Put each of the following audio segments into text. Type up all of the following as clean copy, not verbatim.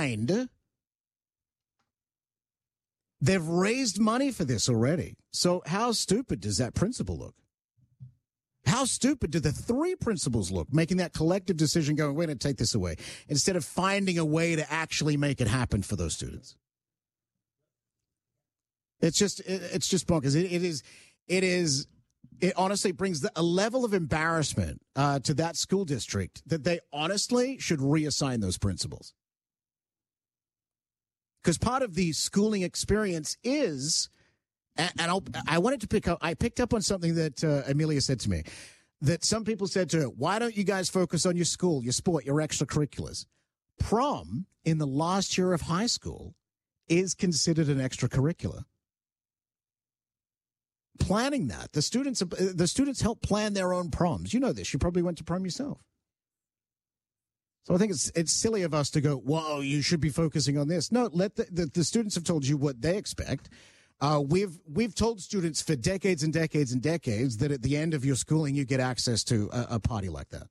behind. They've raised money for this already. So how stupid does that principal look? How stupid do the three principals look, making that collective decision going, we're going to take this away, instead of finding a way to actually make it happen for those students? It's just bonkers. It honestly brings a level of embarrassment to that school district that they honestly should reassign those principals. Because part of the schooling experience is, I picked up on something that Amelia said to me, that some people said to her, why don't you guys focus on your school, your sport, your extracurriculars? Prom in the last year of high school is considered an extracurricular. Planning that, the students help plan their own proms. You know this. You probably went to prom yourself. So I think it's silly of us to go, whoa, you should be focusing on this. No, let the students have told you what they expect. We've told students for decades and decades and decades that at the end of your schooling, you get access to a party like that.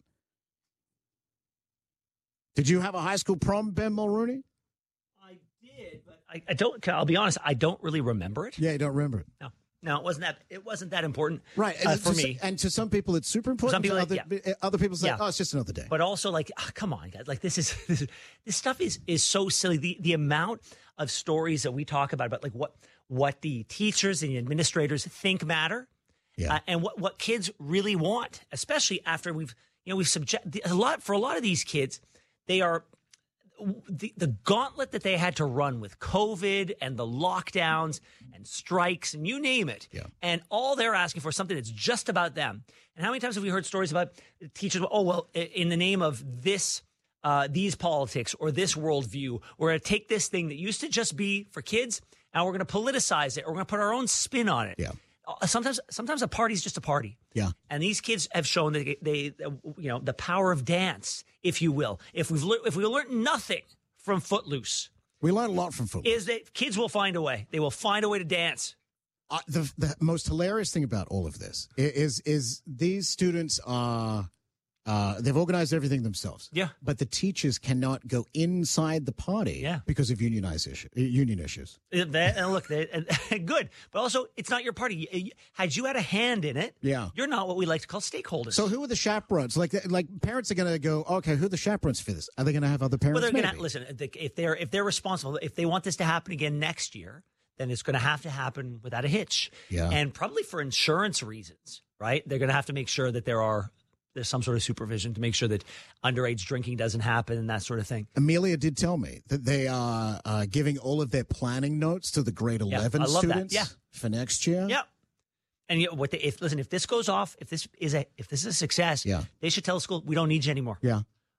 Did you have a high school prom, Ben Mulrooney? I did, but I don't. I'll be honest, I don't really remember it. Yeah, you don't remember it. No, it wasn't that important, right? For me. And to some people, it's super important. Some people, other people say, "Oh, it's just another day." But also, come on, guys! This stuff is so silly. The amount of stories that we talk about like what the teachers and the administrators think matter, and what kids really want, especially after we've subject a lot of these kids. They are. The gauntlet that they had to run with COVID and the lockdowns and strikes and you name it. Yeah. And all they're asking for is something that's just about them. And how many times have we heard stories about teachers, in the name of this, these politics or this worldview, we're going to take this thing that used to just be for kids and we're going to politicize it. Or we're going to put our own spin on it. Yeah. Sometimes a party's just a party. Yeah. And these kids have shown that they the power of dance, if you will. If we learned nothing from Footloose, we learned a lot from Footloose. Is that kids will find a way. They will find a way to dance. The most hilarious thing about all of this is these students are they've organized everything themselves. Yeah. But the teachers cannot go inside the party because of union issues. And look, good. But also, it's not your party. Had you had a hand in it, you're not what we like to call stakeholders. So who are the chaperones? Like parents are going to go, okay, who are the chaperones for this? Are they going to have other parents? Well, they're going to listen. If they're responsible, if they want this to happen again next year, then it's going to have to happen without a hitch. Yeah. And probably for insurance reasons, right? They're going to have to make sure that there's some sort of supervision to make sure that underage drinking doesn't happen and that sort of thing. Amelia did tell me that they are giving all of their planning notes to the grade 11 students for next year. Yeah. And if this goes off, if this is a success, they should tell the school, we don't need you anymore. Yeah.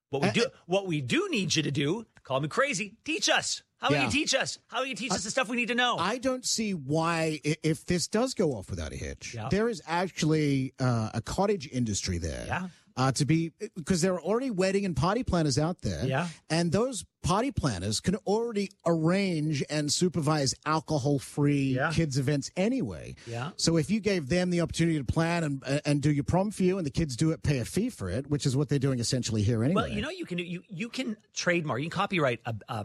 What we do need you to do, call me crazy, teach us. How will you teach us? How will you teach us the stuff we need to know? I don't see why, if this does go off without a hitch, there is actually a cottage industry there. Because there are already wedding and party planners out there. Yeah. And those party planners can already arrange and supervise alcohol-free kids' events anyway. Yeah. So if you gave them the opportunity to plan and do your prom for you and the kids do it, pay a fee for it, which is what they're doing essentially here anyway. Well, you can trademark, you can copyright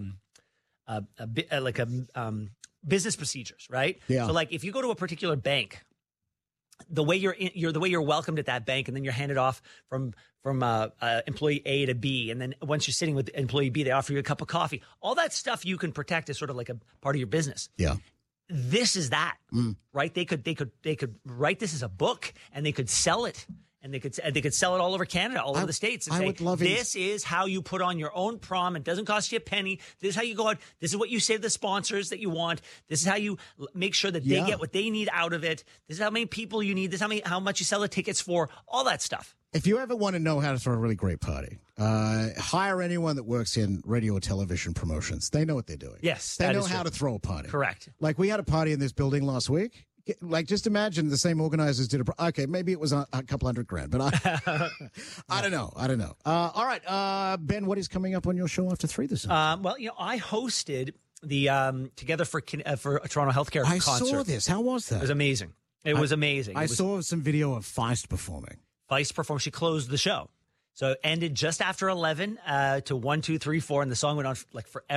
business procedures, right? Yeah. So like if you go to a particular bank, the way you're welcomed at that bank, and then you're handed off from employee A to B, and then once you're sitting with employee B, they offer you a cup of coffee. All that stuff you can protect as sort of like a part of your business. Yeah. This is that, right? They could write this as a book and they could sell it. And they could sell it all over Canada, all over the States, and say, this is how you put on your own prom. It doesn't cost you a penny. This is how you go out. This is what you say to the sponsors that you want. This is how you make sure that they get what they need out of it. This is how many people you need. This is how much you sell the tickets for, all that stuff. If you ever want to know how to throw a really great party, hire anyone that works in radio or television promotions. They know what they're doing. Yes, they know how to throw a party. Correct. Like we had a party in this building last week. Like, just imagine the same organizers did okay, maybe it was a couple $100,000, but I don't know. All right, Ben, what is coming up on your show after 3 this evening? Well, I hosted the Together for Toronto Healthcare concert. I saw this. How was that? It was amazing. It was amazing. I saw some video of Feist performing. Feist performed. She closed the show. So it ended just after 11 to 1, 2, 3, 4, and the song went on like forever.